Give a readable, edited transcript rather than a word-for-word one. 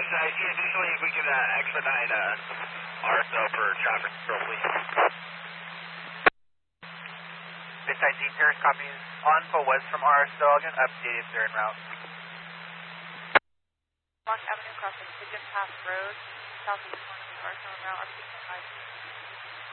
usually if we can expedite RSO for traffic control, please. Midsight Dean Terrace copies on for west from RSO. I'll get updated if they're en route. Long Avenue crossing Pigeon Path Road, southeast corner of RSO en route, RP 5.